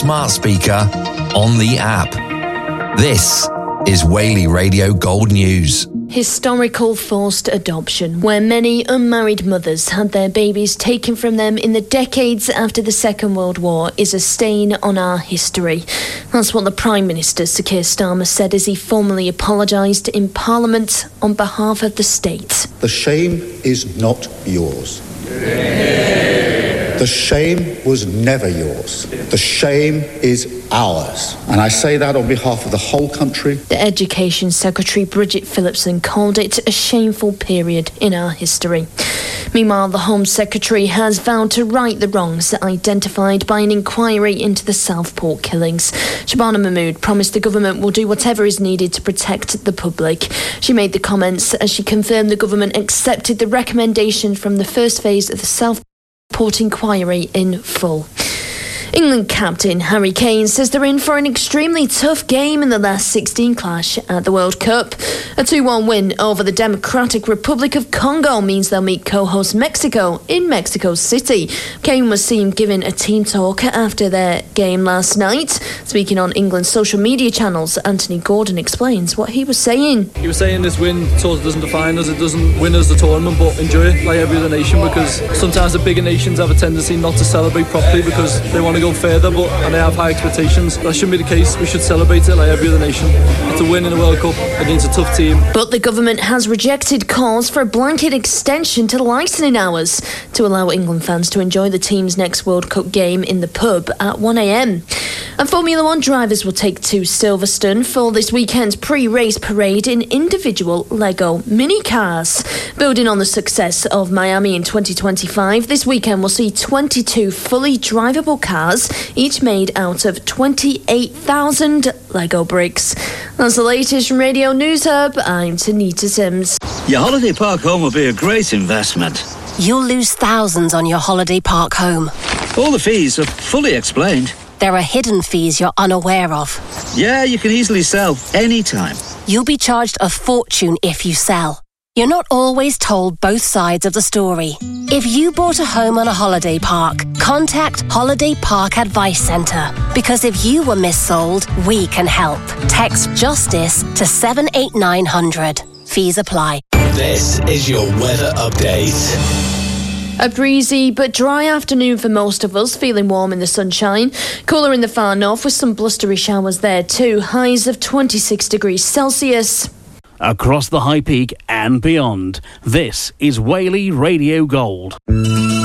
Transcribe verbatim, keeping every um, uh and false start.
smart speaker, on the app. This is Whaley Radio Gold News. Historical forced adoption, where many unmarried mothers had their babies taken from them in the decades after the Second World War, is a stain on our history. That's what the Prime Minister, Sir Keir Starmer, said as he formally apologised in Parliament on behalf of the state. The shame is not yours. The shame was never yours. The shame is ours. And I say that on behalf of the whole country. The Education Secretary, Bridget Phillipson, called it a shameful period in our history. Meanwhile, the Home Secretary has vowed to right the wrongs identified by an inquiry into the Southport killings. Shabana Mahmood promised the government will do whatever is needed to protect the public. She made the comments as she confirmed the government accepted the recommendation from the first phase of the Southport Port inquiry in full. England captain Harry Kane says they're in for an extremely tough game in the last sixteen clash at the World Cup. A two one win over the Democratic Republic of Congo means they'll meet co-host Mexico in Mexico City. Kane was seen giving a team talk after their game last night. Speaking on England's social media channels, Anthony Gordon explains what he was saying. He was saying this win sort of doesn't define us, it doesn't win us the tournament, but enjoy it like every other nation, because sometimes the bigger nations have a tendency not to celebrate properly because they want to go further, but and they have high expectations. That shouldn't be the case. We should celebrate it like every other nation. It's a win in the World Cup against a tough team. But the government has rejected calls for a blanket extension to the licensing hours to allow England fans to enjoy the team's next World Cup game in the pub at one a m. And Formula One drivers will take to Silverstone for this weekend's pre-race parade in individual Lego mini cars. Building on the success of Miami in twenty twenty-five, this weekend we'll see twenty-two fully drivable cars, each made out of twenty-eight thousand Lego bricks. That's the latest from Radio News Hub. I'm Tanita Sims. Your holiday park home will be a great investment. You'll lose thousands on your holiday park home. All the fees are fully explained. There are hidden fees you're unaware of. Yeah, you can easily sell anytime. You'll be charged a fortune if you sell. You're not always told both sides of the story. If you bought a home on a holiday park, contact Holiday Park Advice Centre. Because if you were missold, we can help. Text JUSTICE to seven eight nine hundred. Fees apply. This is your weather update. A breezy but dry afternoon for most of us, feeling warm in the sunshine. Cooler in the far north with some blustery showers there too. Highs of twenty-six degrees Celsius. Across the High Peak and beyond, this is Whaley Radio Gold.